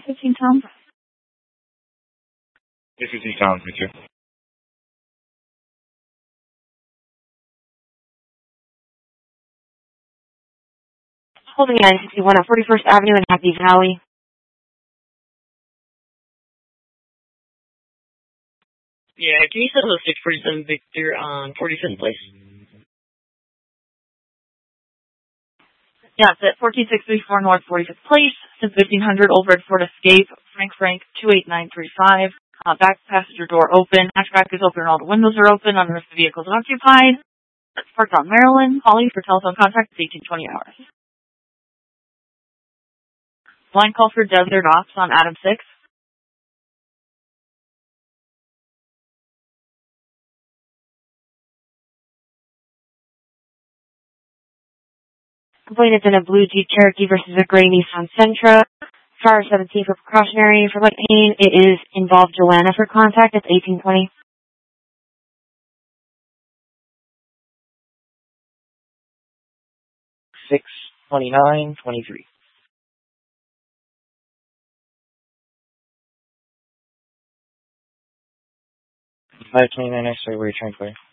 15 Towns. 15 Towns, me too. Holding 961 at 41st Avenue in Happy Valley. Yeah, can you settle the 647 Victor on 47th Place? Yeah, it's at 14634 North 45th Place, since 1500 Old Redford Escape, Frank 28935. Back passenger door open, hatchback is open and all the windows are open, on the rest of the vehicle is occupied. It's parked on Maryland, calling for telephone contact at 1820 hours. Line call for Desert Ops on Adam 6. Complainant in a blue Jeep Cherokee versus a gray Nissan Sentra. Car 17 for precautionary. For light pain, it is involved Joanna for contact. It's 1820. 62923. 529 X-ray, where are you trying to play?